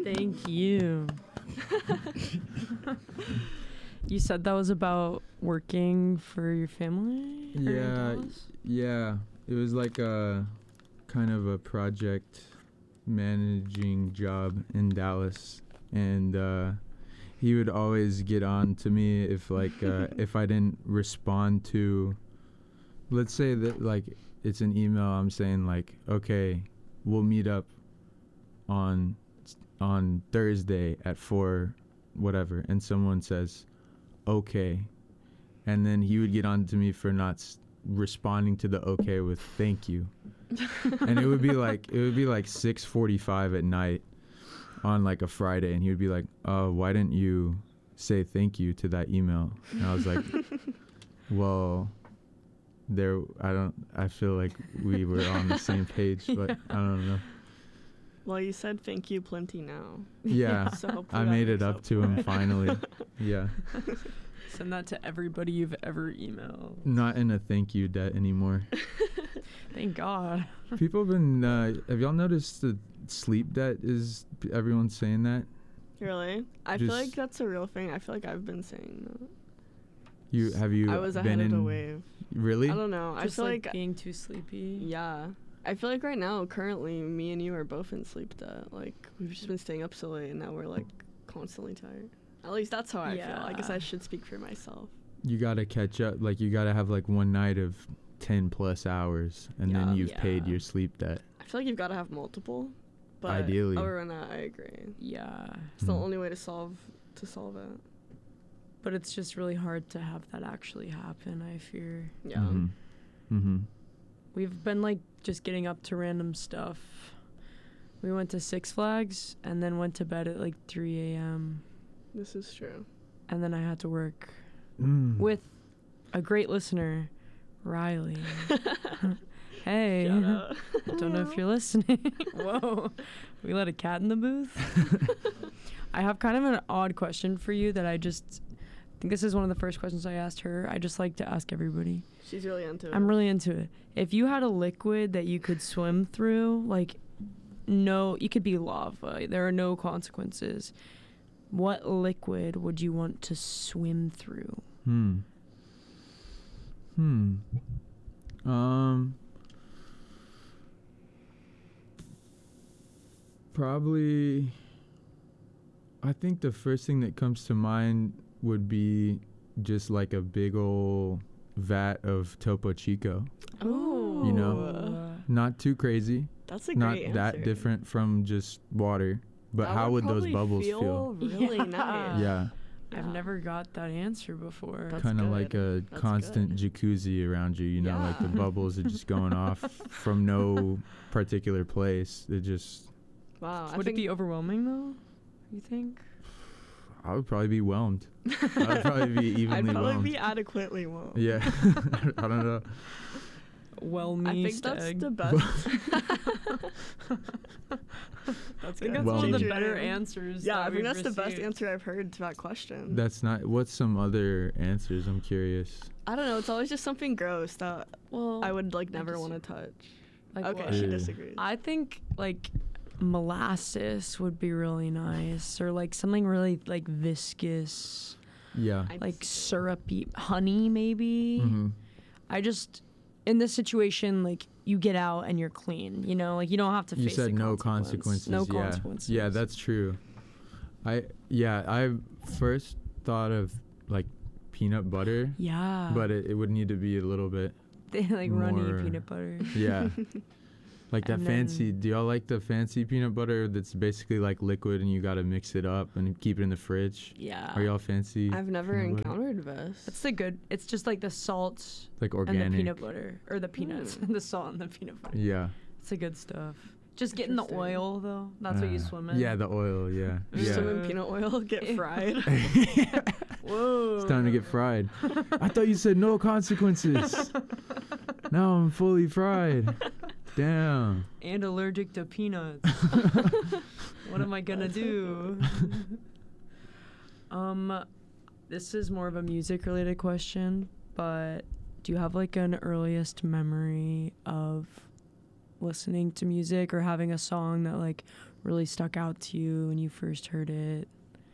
Thank you. You said that was about working for your family? Yeah. It was like a kind of a project managing job in Dallas, and he would always get on to me if if I didn't respond to, let's say that like it's an email, I'm saying like, okay, we'll meet up on Thursday at 4 whatever, and someone says okay, and then he would get on to me for not responding to the okay with thank you. And it would be like 6:45 at night on like a Friday, and he would be like, why didn't you say thank you to that email? And I was like, well, I feel like we were on the same page, but I don't know. Well, you said thank you plenty now. Yeah, So I made it up to him finally. Yeah. Send that to everybody you've ever emailed. Not in a thank you debt anymore. Thank God. People have been, have y'all noticed the sleep debt is, everyone's saying that? Really? I feel like that's a real thing. I feel like I've been saying that. Have you I was been ahead of in, the wave. Really? I don't know. Just I feel like being too sleepy. Yeah. I feel like right now, currently, me and you are both in sleep debt. Like, we've just been staying up so late, and now we're, like, constantly tired. At least that's how I feel. I guess I should speak for myself. You gotta catch up. Like, you gotta have, like, one night of 10 plus hours, and then you've paid your sleep debt. I feel like you've got to have multiple. But ideally. Other than that, I agree. Yeah. It's the only way to solve it. But it's just really hard to have that actually happen, I fear. Yeah. Mm-hmm. Mm-hmm. We've been, like, just getting up to random stuff. We went to Six Flags and then went to bed at, like, 3 a.m. This is true. And then I had to work with a great listener, Riley. Hey. Don't know if you're listening. Whoa. We let a cat in the booth? I have kind of an odd question for you that I think this is one of the first questions I asked her. I just like to ask everybody. She's really into it. I'm really into it. If you had a liquid that you could swim through, like, it could be lava. There are no consequences. What liquid would you want to swim through? Probably, I think the first thing that comes to mind would be just like a big ol' vat of Topo Chico. Oh. You know? Not too crazy. That's a not great answer. Not that different from just water. But how would those bubbles feel? Really nice. Yeah. I've never got that answer before. Kind of like a constant jacuzzi around you, you know, like the bubbles are just going off from no particular place. They just... Wow. Would it be overwhelming, though, you think? I would probably be whelmed. I'd probably be evenly whelmed. I'd probably be adequately whelmed. Yeah. I don't know. I think that's the best. I think that's one of the better answers. Yeah, I think that's the best answer I've heard to that question. That's not. What's some other answers? I'm curious. I don't know. It's always just something gross that I would like never want to touch. Like okay, what? she disagrees. I think like molasses would be really nice, or like something really like viscous. Yeah. Like syrupy honey, maybe. Mm-hmm. In this situation, like, you get out and you're clean, you know? Like, you don't have to face the consequences. You said no consequences. No consequences. Yeah, that's true. I first thought of, like, peanut butter. Yeah. But it would need to be a little bit like, more, runny peanut butter. Yeah. Like that fancy, do y'all like the fancy peanut butter that's basically like liquid and you gotta mix it up and keep it in the fridge? Yeah. Are y'all fancy? I've never encountered this. That's it's just like the salt like organic. And the peanut butter. Or the peanuts. The salt and the peanut butter. Yeah. It's the good stuff. Just getting the oil, though. That's what you swim in. Yeah, the oil, yeah. Swim in peanut oil, get fried. Whoa. It's time to get fried. I thought you said no consequences. Now I'm fully fried. Damn. And allergic to peanuts. What am I gonna do? This is more of a music related question, but do you have like an earliest memory of listening to music or having a song that like really stuck out to you when you first heard it?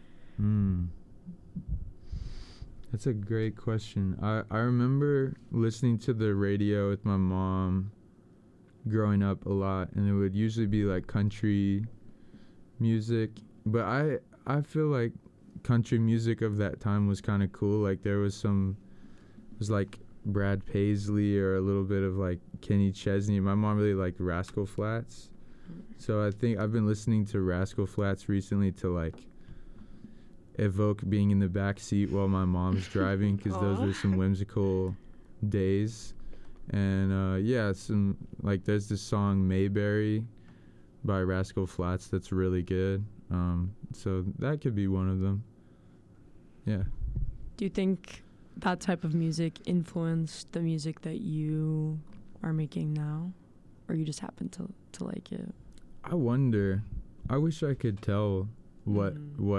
That's a great question. I remember listening to the radio with my mom growing up a lot, and it would usually be like country music, but I feel like country music of that time was kind of cool. Like there was like Brad Paisley or a little bit of like Kenny Chesney. My mom really liked Rascal Flatts, so I think I've been listening to Rascal Flatts recently to like evoke being in the back seat while my mom's driving, because those were some whimsical days. And some like there's this song Mayberry by Rascal Flatts that's really good. So that could be one of them. Yeah. Do you think that type of music influenced the music that you are making now, or you just happen to like it? I wonder. I wish I could tell what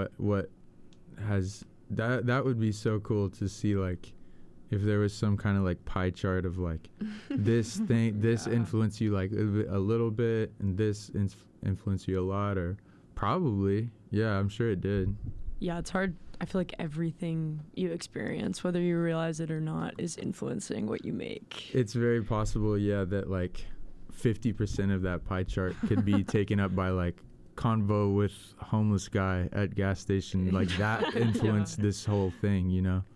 has that would be so cool to see, like if there was some kind of like pie chart of like this influenced you like a little bit, and this influenced you a lot, or probably, yeah, I'm sure it did. Yeah, it's hard. I feel like everything you experience, whether you realize it or not, is influencing what you make. It's very possible, yeah, that like 50% of that pie chart could be taken up by like convo with homeless guy at gas station, like that influenced this whole thing, you know.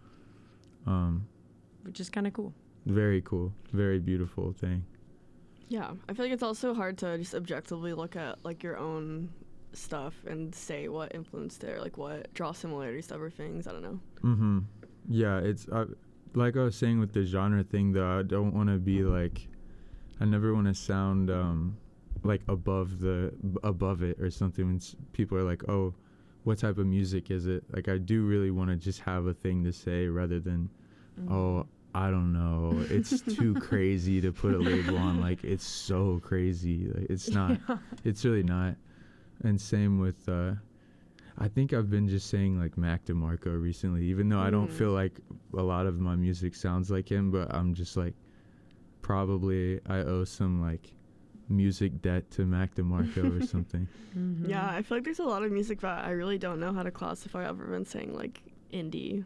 Which is kind of cool. Very cool, very beautiful thing. Yeah, I feel like it's also hard to just objectively look at like your own stuff and say what influenced it, or like what draw similarities to other things. I don't know. Yeah, it's like I was saying with the genre thing though, I don't want to be like, I never want to sound like above it or something when people are like, oh, what type of music is it? Like I do really want to just have a thing to say rather than oh, I don't know, it's too crazy to put a label on, like it's so crazy, like it's not. It's really not. And same with I think I've been just saying like Mac DeMarco recently, even though I don't feel like a lot of my music sounds like him, but I'm just like, probably I owe some like music debt to Mac DeMarco or something. Yeah, I feel like there's a lot of music that I really don't know how to classify other than saying like indie.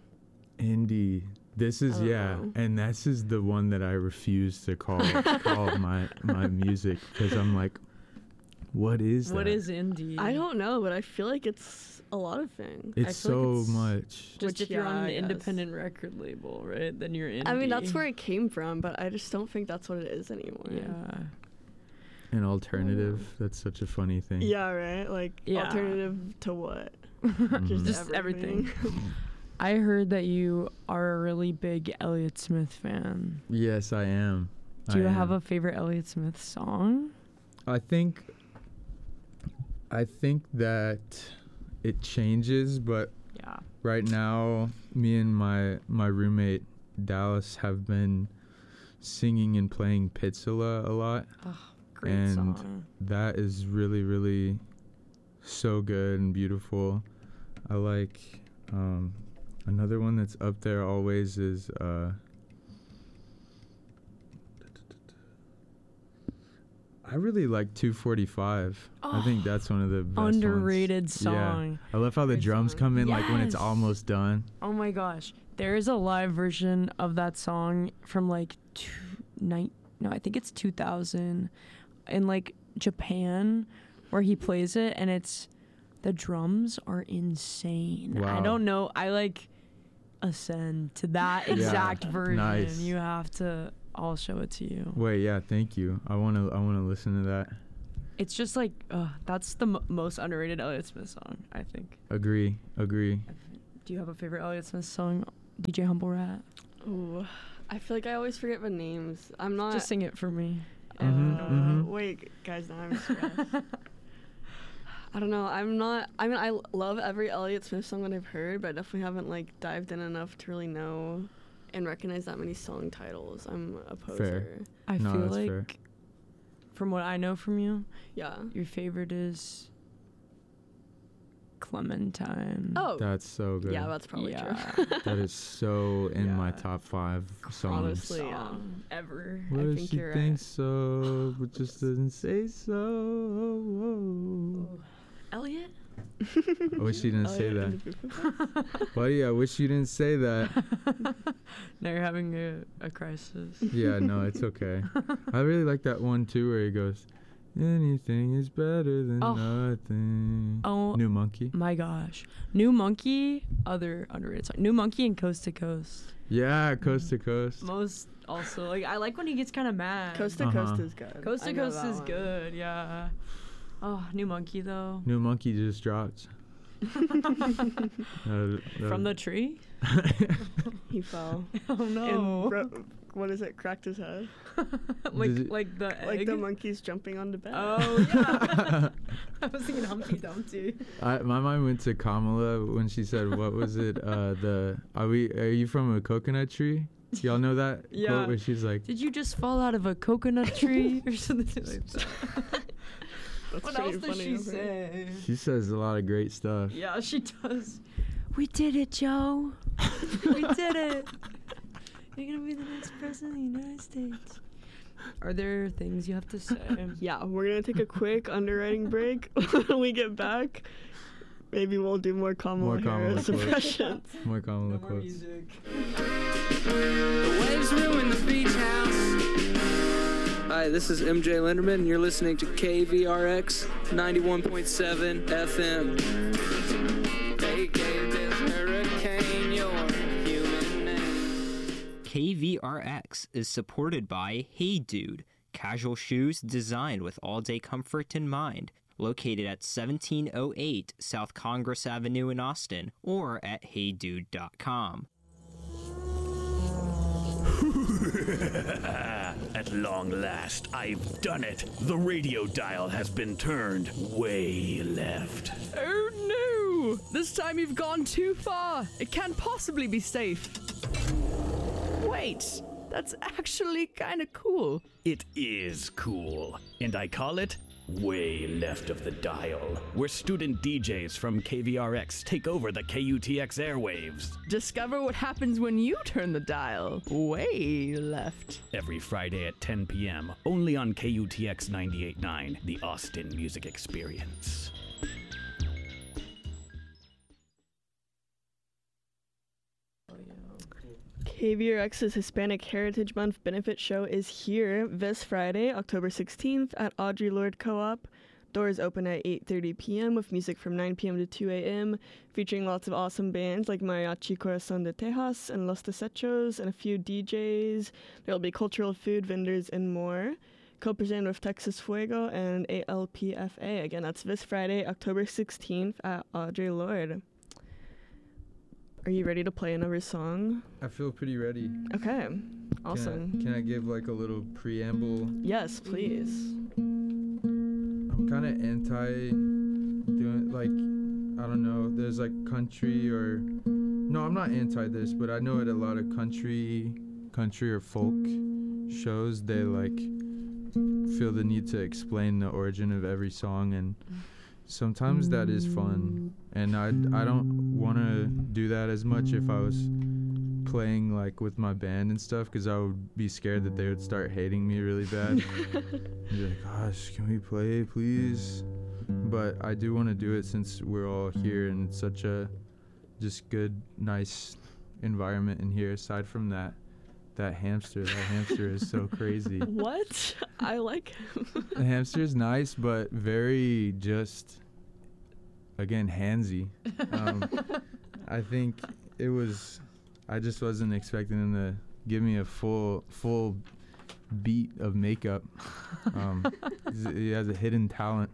This is know. And this is the one that I refuse to call my music, because I'm like, what is that? What is indie? I don't know, but I feel like it's a lot of things. It's so like it's much. Just if you're on an independent record label, right? Then you're indie. I mean, that's where it came from, but I just don't think that's what it is anymore. Yeah. An alternative. That's such a funny thing. Yeah, right? Like, alternative to what? Just everything. I heard that you are a really big Elliott Smith fan. Yes, I am. Do you have a favorite Elliott Smith song? I think that it changes, but right now, me and my roommate Dallas have been singing and playing Pizzilla a lot. Oh, great song. And that is really, really so good and beautiful. I like another one that's up there always is I really like 245. I think that's one of the best underrated song. Yeah. I love how the drums come in like when it's almost done. Oh my gosh. There is a live version of that song from like I think it's 2000 in like Japan, where he plays it, and the drums are insane. Wow. I don't know. I like ascend to that exact version. Nice. You have to. I'll show it to you. Wait, yeah, thank you. I wanna listen to that. It's just like that's the most underrated Elliott Smith song, I think. Agree. Do you have a favorite Elliott Smith song, DJ Humble Rat? Ooh, I feel like I always forget the names. I'm not. Just sing it for me. Wait, guys, now I'm stressed. I don't know. I'm not. I mean, I love every Elliott Smith song that I've heard, but I definitely haven't like dived in enough to really know and recognize that many song titles. I'm a poser. Fair. I feel like, fair. From what I know from you, your favorite is Clementine. Oh, That's so good. yeah, that's probably true. That is so in my Yeah. top 5 songs. Honestly, yeah. Song ever. I Well, think she you're thinks so, but just doesn't say so. Elliot? I wish you didn't say Elliot that. and the Buddy, I wish you didn't say that. Now you're having a crisis. Yeah, no, it's okay. I really like that one too where he goes, anything is better than Oh. nothing. Oh New Monkey. my gosh. New Monkey, other underrated song. New Monkey and Coast to Coast. Yeah, Coast to Coast. Most also, like, I like when he gets kind of mad. Coast to Coast is good. Coast I to know Coast that is one. good, yeah. Oh, New Monkey, though. New Monkey just dropped. From the tree? He fell. Oh, no. And what is it? Cracked his head. Did it- like the egg? Like the monkeys jumping on the bed. Oh, yeah. I was thinking Humpty Dumpty. My mind went to Kamala when she said, "What was it? Are you from a coconut tree?" Y'all know that Yeah. quote where she's like, Did you just fall out of a coconut tree or something like that? That's What pretty else does funny, she I think. say? she says a lot of great stuff. Yeah, she does. We did it, Joe. We did it. You're gonna be the next president of the United States. Are there things you have to say? Yeah, we're gonna take a quick underwriting break. When we get back, maybe we'll do more Kamala Kamala Harris quotes. impressions. More Kamala No more quotes. music. The waves ruin the beach house. Hi, this is MJ Linderman, and you're listening to KVRX 91.7 FM. They gave this hurricane your human name. KVRX is supported by Hey Dude, casual shoes designed with all-day comfort in mind. Located at 1708 South Congress Avenue in Austin, or at heydude.com. At long last, I've done it. The radio dial has been turned way left. Oh no! This time you've gone too far. It can't possibly be safe. Wait, that's actually kind of cool. It is cool, and I call it Way Left of the Dial, where student DJs from KVRX take over the KUTX airwaves. Discover what happens when you turn the dial way left. Every Friday at 10 p.m., only on KUTX 98.9, the Austin Music Experience. KVRX's Hispanic Heritage Month benefit show is here this Friday, October 16th at Audre Lorde Co-op. Doors open at 8:30 p.m. with music from 9 p.m. to 2 a.m., featuring lots of awesome bands like Mariachi Corazon de Tejas and Los Desechos and a few DJs. There'll be cultural food vendors and more. Co-presented with Texas Fuego and ALPFA. Again, that's this Friday, October 16th at Audre Lorde. Are you ready to play another song? I feel pretty ready. Okay, awesome. Can I give like a little preamble? Yes, please. I'm kind of anti doing like, I don't know, there's like country or, no, I'm not anti this, but I know at a lot of country or folk shows, they like feel the need to explain the origin of every song, and sometimes that is fun, and I don't want to do that as much if I was playing like with my band and stuff, because I would be scared that they would start hating me really bad. Be like, gosh, can we play please? But I do want to do it since we're all here and it's such a just good, nice environment in here. Aside from that hamster is so crazy. What? I like him. The hamster is nice, but very just, again, handsy. I think it was, I just wasn't expecting him to give me a full beat of makeup. He has a hidden talent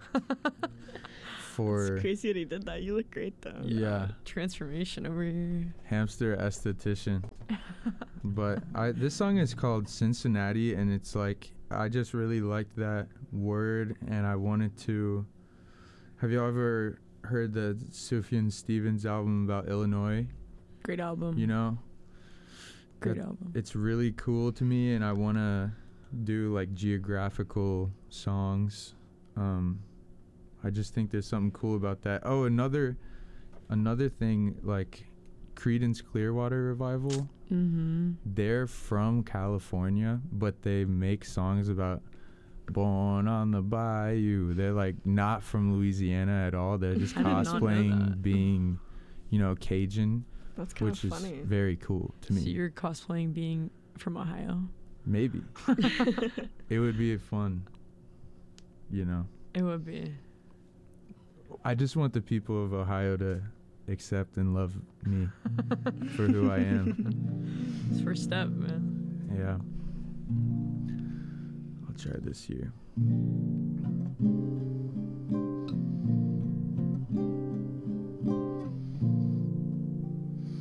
for, It's crazy that he did that. You look great though. yeah, Transformation over here. hamster esthetician. But this song is called Cincinnati, and it's like, I just really liked that word, and I wanted to. Have you ever heard the Sufjan Stevens album about Illinois? Great album. You know? Great album. It's really cool to me, and I want to do like geographical songs. I just think there's something cool about that. Oh, another another thing, like Creedence Clearwater Revival, they're from California, but they make songs about born on the bayou. They're like not from Louisiana at all. They're just cosplaying being, Cajun. That's kind of which funny. is very cool to me. So you're cosplaying being from Ohio? Maybe. It would be fun, It would be. I just want the people of Ohio to accept and love me for who I am. It's first step, man. Yeah. I'll try this here.